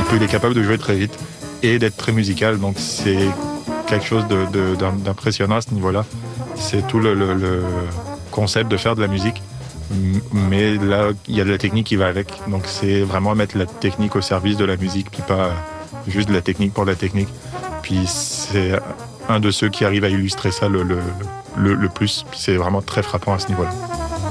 il est capable de jouer très vite et d'être très musical. Donc c'est quelque chose d'impressionnant à ce niveau-là. C'est tout le concept de faire de la musique. Mais là, il y a de la technique qui va avec. Donc c'est vraiment mettre la technique au service de la musique, puis pas juste de la technique pour la technique. Puis c'est un de ceux qui arrive à illustrer ça le plus. Puis c'est vraiment très frappant à ce niveau-là.